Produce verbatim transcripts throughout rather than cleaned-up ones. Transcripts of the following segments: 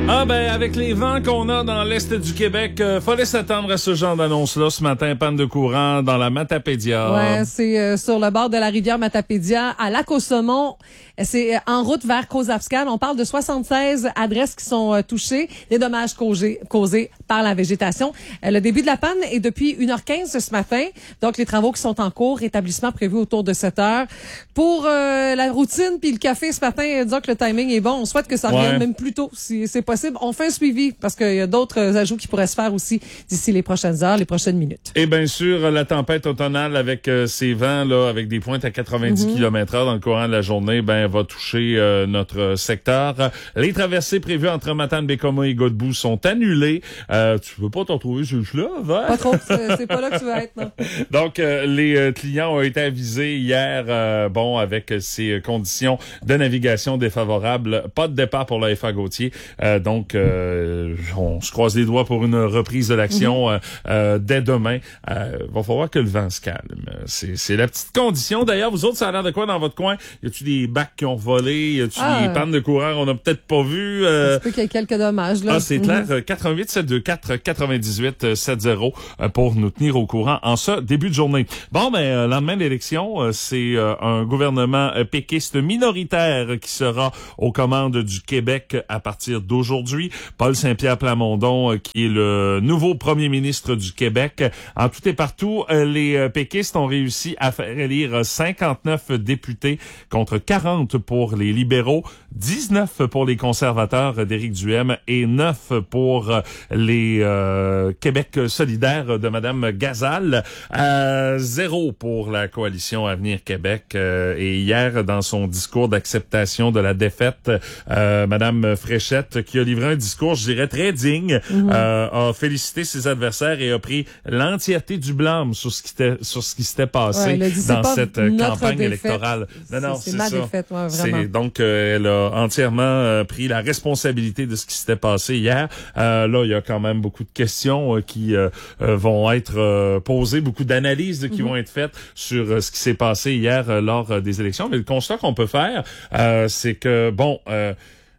Ah ben, avec les vents qu'on a dans l'est du Québec, euh, fallait s'attendre à ce genre d'annonce-là ce matin, panne de courant dans la Matapédia. Ouais, c'est euh, sur le bord de la rivière Matapédia, à Lac-aux-Saumons. C'est euh, en route vers Causapscal. On parle de soixante-seize adresses qui sont euh, touchées, des dommages causés, causés par la végétation. Euh, le début de la panne est depuis une heure quinze ce matin. Donc, les travaux qui sont en cours, rétablissement prévu autour de sept heures. Pour euh, la routine puis le café ce matin, euh, disons que le timing est bon. On souhaite que ça revienne ouais. même plus tôt, si c'est possible. On fait un suivi parce qu'il y a d'autres ajouts qui pourraient se faire aussi d'ici les prochaines heures, les prochaines minutes. Et bien sûr, la tempête automnale avec euh, ces vents là, avec des pointes à quatre-vingt-dix Mm-hmm. kilomètres heure dans le courant de la journée, ben va toucher euh, notre secteur. Les traversées prévues entre Matane, Bécomo et Godbout sont annulées. Euh, tu veux pas t'en trouver sur le fleuve, hein? Pas trop, c'est, c'est pas là que tu vas être, non. Donc, euh, les euh, clients ont été avisés hier, euh, bon, avec ces conditions de navigation défavorables. Pas de départ pour la F A Gauthier. Euh, donc, euh, on se croise les doigts pour une reprise de l'action mm-hmm. euh, euh, dès demain. Euh, va falloir que le vent se calme. C'est, c'est la petite condition. D'ailleurs, vous autres, ça a l'air de quoi dans votre coin? Y a-tu des bacs qui ont volé? Y a-tu ah, des pannes de courant qu'on n'a peut-être pas vues? Euh... Ça se peut qu'il y ait quelques dommages, là. Ah, c'est mm-hmm. clair. quatre-vingt-huit sept deux quatre quatre-vingt-dix-huit soixante pour nous tenir au courant en ce début de journée. Bon, ben, euh, lendemain de l'élection, euh, c'est euh, un gouvernement euh, péquiste minoritaire qui sera aux commandes du Québec à partir d'aujourd'hui. Paul Saint-Pierre Plamondon, euh, qui est le nouveau premier ministre du Québec. En tout et partout, euh, les euh, péquistes ont réussi à faire élire cinquante-neuf députés contre quarante pour les libéraux, dix-neuf pour les conservateurs d'Éric Duhem et neuf pour euh, les euh, Québec solidaire de Madame Gazal, euh, zéro pour la coalition Avenir Québec. Euh, et hier, dans son discours d'acceptation de la défaite, euh, Madame Fréchette, qui a livré un discours, je dirais, très digne, mm-hmm. euh, a félicité ses adversaires et a pris l'entièreté du blâme sur ce qui était, sur ce qui s'était passé ouais, dit, dans cette campagne défaite. électorale. Non, non, c'est, c'est, c'est ma ça. défaite, ouais, vraiment. C'est, donc, euh, elle a entièrement euh, pris la responsabilité de ce qui s'était passé hier. Euh, là, il y a quand même beaucoup de questions euh, qui euh, euh, vont être euh, posées, beaucoup d'analyses qui mm-hmm. vont être faites sur euh, ce qui s'est passé hier euh, lors euh, des élections. Mais le constat qu'on peut faire, euh, c'est que, bon, euh,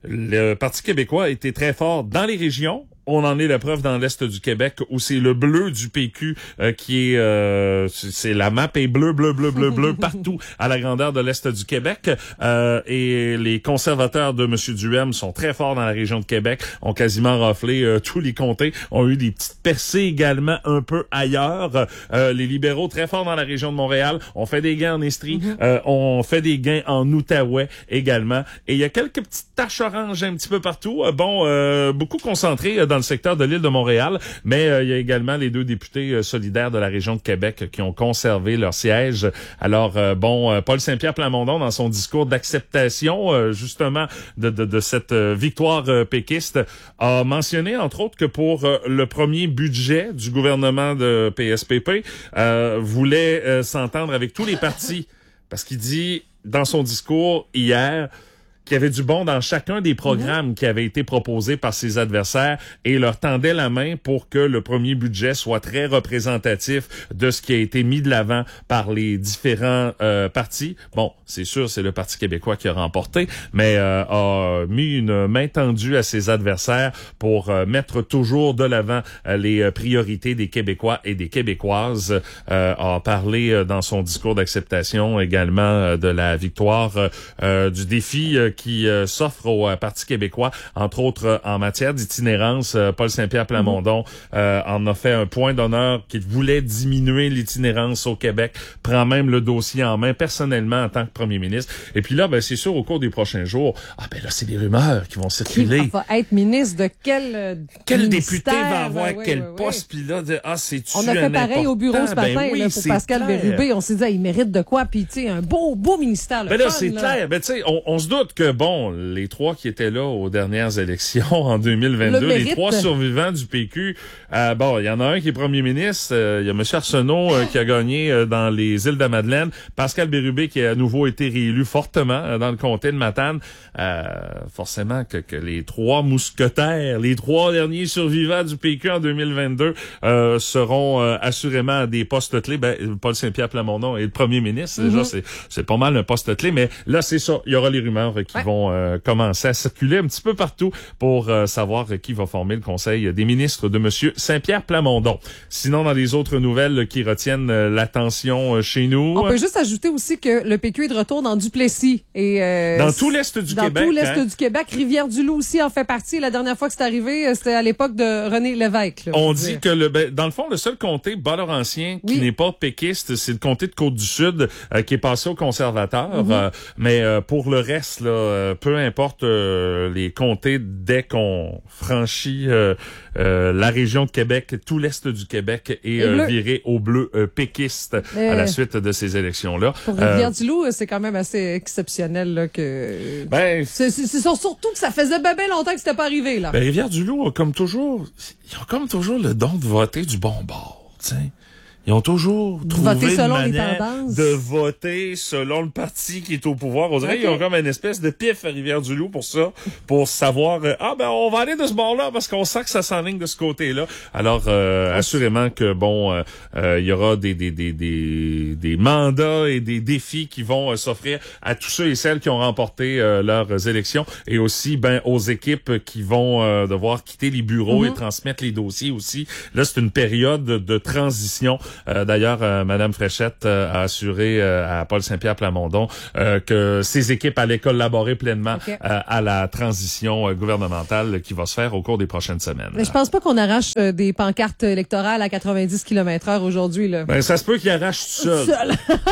le Parti québécois a été très fort dans les régions. On en est la preuve dans l'est du Québec où c'est le bleu du P Q euh, qui est euh, c'est la map est bleu bleu bleu bleu bleu partout à la grandeur de l'est du Québec euh, et les conservateurs de Monsieur Duhem sont très forts dans la région de Québec, ont quasiment raflé euh, tous les comtés, ont eu des petites percées également un peu ailleurs. Euh, les libéraux très forts dans la région de Montréal, ont fait des gains en Estrie, mm-hmm. euh, ont fait des gains en Outaouais également et il y a quelques petites taches oranges un petit peu partout. Euh, bon, euh, beaucoup concentrées euh, dans le secteur de l'île de Montréal, mais euh, il y a également les deux députés euh, solidaires de la région de Québec qui ont conservé leur siège. Alors, euh, bon, euh, Paul Saint-Pierre Plamondon, dans son discours d'acceptation, euh, justement, de, de, de cette euh, victoire euh, péquiste, a mentionné, entre autres, que pour euh, le premier budget du gouvernement de P S P P, euh, voulait euh, s'entendre avec tous les partis, parce qu'il dit, dans son discours hier, qu'il y avait du bon dans chacun des programmes mmh. qui avaient été proposés par ses adversaires et leur tendait la main pour que le premier budget soit très représentatif de ce qui a été mis de l'avant par les différents euh, partis. Bon, c'est sûr, c'est le Parti québécois qui a remporté, mais euh, a mis une main tendue à ses adversaires pour euh, mettre toujours de l'avant euh, les priorités des Québécois et des Québécoises. Euh, a parlé euh, dans son discours d'acceptation également euh, de la victoire euh, du défi euh, qui euh, s'offre au euh, Parti québécois, entre autres euh, en matière d'itinérance. Euh, Paul Saint-Pierre Plamondon euh, en a fait un point d'honneur qu'il voulait diminuer l'itinérance au Québec, prend même le dossier en main personnellement en tant que premier ministre. Et puis là, ben c'est sûr, au cours des prochains jours, ah ben là, c'est des rumeurs qui vont circuler. Qui va être ministre de quel euh, Quel député va avoir ben, oui, quel oui, poste? Puis là, de, ah, c'est-tu on a fait pareil au bureau ce matin ben oui, là, pour Pascal Bérubé. On s'est dit, ah, il mérite de quoi? Puis tu sais, un beau, beau ministère. Ben là, fun, c'est là. clair. Ben tu sais, on, on se doute que, bon, les trois qui étaient là aux dernières élections en deux mille vingt-deux, les trois survivants du P Q, euh, bon, il y en a un qui est premier ministre, euh, il y a M. Arsenault euh, qui a gagné euh, dans les îles de la Madeleine, Pascal Bérubé qui a à nouveau été réélu fortement euh, dans le comté de Matane. Euh, forcément que, que les trois mousquetaires, les trois derniers survivants du P Q en deux mille vingt-deux euh, seront euh, assurément à des postes clés. Ben, Paul Saint-Pierre Plamondon est le premier ministre, mm-hmm. déjà, c'est, c'est pas mal un poste clé, mais là, c'est ça, il y aura les rumeurs qui qui ouais. vont euh, commencer à circuler un petit peu partout pour euh, savoir qui va former le Conseil des ministres de Monsieur Saint-Pierre Plamondon. Sinon, dans les autres nouvelles qui retiennent euh, l'attention euh, chez nous... On peut juste ajouter aussi que le P Q est de retour dans Duplessis. Et, euh, dans tout l'Est du dans Québec. Dans tout l'Est hein? du Québec. Rivière-du-Loup aussi en fait partie. La dernière fois que c'est arrivé, c'était à l'époque de René Lévesque. Là, On dit dire. que, le, ben, dans le fond, le seul comté bas-laurentien qui oui. n'est pas péquiste, c'est le comté de Côte-du-Sud euh, qui est passé aux conservateurs. Mm-hmm. euh, mais euh, pour le reste, là, euh, peu importe euh, les comtés, dès qu'on franchit euh, euh, la région de Québec, tout l'Est du Québec est euh, viré au bleu euh, péquiste mais à la suite de ces élections-là. Pour Rivière-du-Loup, euh, c'est quand même assez exceptionnel là, que... Ben, c'est, c'est, c'est surtout que ça faisait bien, bien longtemps que c'était pas arrivé. Là. Ben, Rivière-du-Loup, comme toujours, ils ont comme toujours le don de voter du bon bord, tu sais. Ils ont toujours trouvé voter selon une les manière tendances. de voter selon le parti qui est au pouvoir. On dirait okay. qu'ils ont comme une espèce de pif à Rivière-du-Loup pour ça, pour savoir, euh, ah ben on va aller de ce bord-là parce qu'on sent que ça s'enligne de ce côté-là. Alors, euh, assurément que, bon, il euh, euh, y aura des, des, des, des, des mandats et des défis qui vont euh, s'offrir à tous ceux et celles qui ont remporté euh, leurs élections et aussi, ben, aux équipes qui vont euh, devoir quitter les bureaux mm-hmm. et transmettre les dossiers aussi. Là, c'est une période de transition. Euh, d'ailleurs, euh, Madame Fréchette euh, a assuré euh, à Paul Saint-Pierre Plamondon euh, que ses équipes allaient collaborer pleinement okay. euh, à la transition euh, gouvernementale qui va se faire au cours des prochaines semaines. Mais je pense pas qu'on arrache euh, des pancartes électorales à quatre-vingt-dix kilomètres heure aujourd'hui. Là. Ben, ça se peut qu'il arrache tout seul. seul.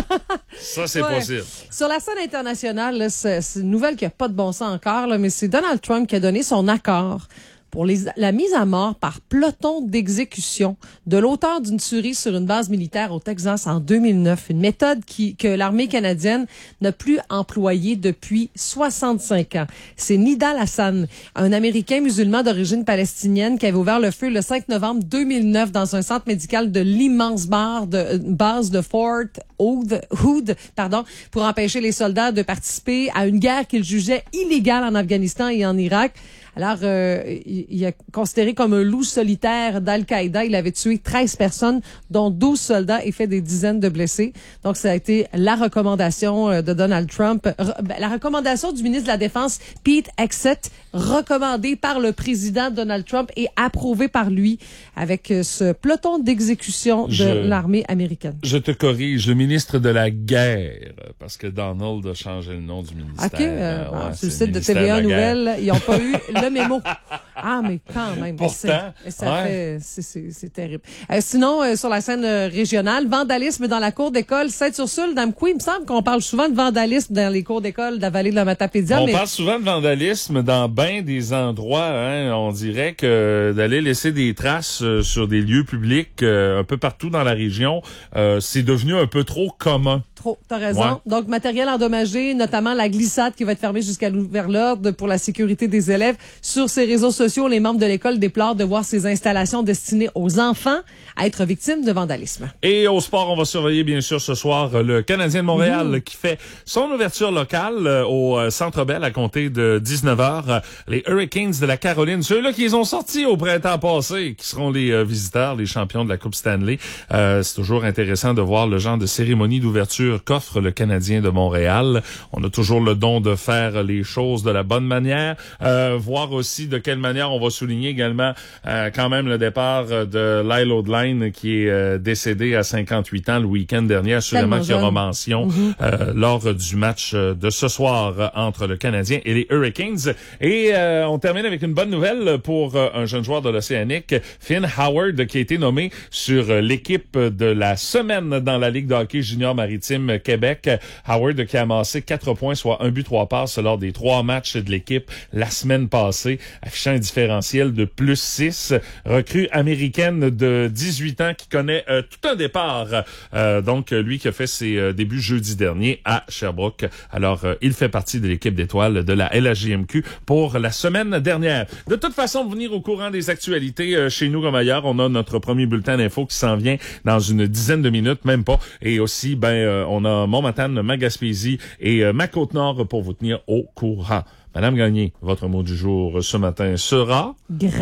Ça, c'est ouais. possible. Sur la scène internationale, là, c'est, c'est une nouvelle qui a pas de bon sens encore, là, mais c'est Donald Trump qui a donné son accord pour les, la mise à mort par peloton d'exécution de l'auteur d'une tuerie sur une base militaire au Texas en deux mille neuf. Une méthode qui, que l'armée canadienne n'a plus employée depuis soixante-cinq ans. C'est Nidal Hassan, un Américain musulman d'origine palestinienne qui avait ouvert le feu le cinq novembre deux mille neuf dans un centre médical de l'immense bar de, base de Fort Hood, Hood pardon, pour empêcher les soldats de participer à une guerre qu'il jugeait illégale en Afghanistan et en Irak. Alors, euh, il, il est considéré comme un loup solitaire d'Al-Qaïda. Il avait tué treize personnes, dont douze soldats, et fait des dizaines de blessés. Donc, ça a été la recommandation de Donald Trump. Re, la recommandation du ministre de la Défense, Pete Hegseth, recommandée par le président Donald Trump et approuvée par lui avec ce peloton d'exécution de je, l'armée américaine. Je te corrige, le ministre de la Guerre, parce que Donald a changé le nom du ministère. OK. Euh, ouais, bon, sur le site de T V un Nouvelles, ils n'ont pas eu le mémo. Ah, mais quand même. Pourtant, c'est, ça ouais. fait, c'est, c'est, c'est terrible. Euh, sinon, euh, sur la scène euh, régionale, vandalisme dans la cour d'école Sainte-Ursule d'Amqui. Il me semble qu'on parle souvent de vandalisme dans les cours d'école de la vallée de la Matapédia. On mais... parle souvent de vandalisme dans bien des endroits. Hein. On dirait que d'aller laisser des traces euh, sur des lieux publics euh, un peu partout dans la région, euh, c'est devenu un peu trop commun. Trop, t'as raison. Ouais. Donc, matériel endommagé, notamment la glissade qui va être fermée jusqu'à l'ouverture l'ordre pour la sécurité des élèves. Sur ces réseaux sociaux, les membres de l'école déplorent de voir ces installations destinées aux enfants à être victimes de vandalisme. Et au sport, on va surveiller bien sûr ce soir le Canadien de Montréal mmh. qui fait son ouverture locale euh, au Centre Bell à compter de dix-neuf heures. Les Hurricanes de la Caroline, ceux-là qui les ont sortis au printemps passé, qui seront les euh, visiteurs, les champions de la Coupe Stanley. Euh, c'est toujours intéressant de voir le genre de cérémonie d'ouverture qu'offre le Canadien de Montréal. On a toujours le don de faire les choses de la bonne manière. Euh, voir aussi de quelle manière on va souligner également euh, quand même le départ de Lyle O'Dline qui est euh, décédé à cinquante-huit ans le week-end dernier. Assurément qu'il y aura mention mm-hmm. euh, lors du match de ce soir entre le Canadien et les Hurricanes. Et euh, on termine avec une bonne nouvelle pour euh, un jeune joueur de l'Océanique, Finn Howard, qui a été nommé sur l'équipe de la semaine dans la Ligue de hockey junior maritime Québec. Howard qui a amassé quatre points, soit un but, trois passes lors des trois matchs de l'équipe la semaine passée, affichant un différentiel de plus six. Recrue américaine de dix-huit ans qui connaît euh, tout un départ. Euh, donc, lui qui a fait ses euh, débuts jeudi dernier à Sherbrooke. Alors, euh, il fait partie de l'équipe d'étoiles de la L H J M Q pour la semaine dernière. De toute façon, venir au courant des actualités euh, chez nous comme ailleurs, on a notre premier bulletin d'info qui s'en vient dans une dizaine de minutes, même pas. Et aussi, ben, euh, on a Montmatane, ma Gaspésie et euh, ma Côte-Nord pour vous tenir au courant. Madame Gagné, votre mot du jour ce matin sera... Grain.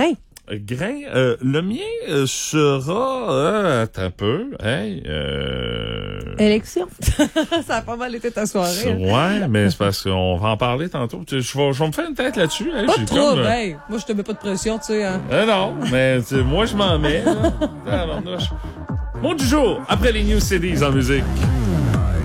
grain. Euh, le mien euh, sera... Euh, attends un peu. Hey, euh... Élection. Ça a pas mal été ta soirée. Ouais, hein? Mais c'est parce qu'on va en parler tantôt. Je vais, je vais me faire une tête là-dessus. Hein? Pas de trop, comme, hey. Moi, je te mets pas de pression, tu sais. Hein. Euh, non, mais moi, je m'en mets. Là. Mon du jour, après les News C Ds en musique.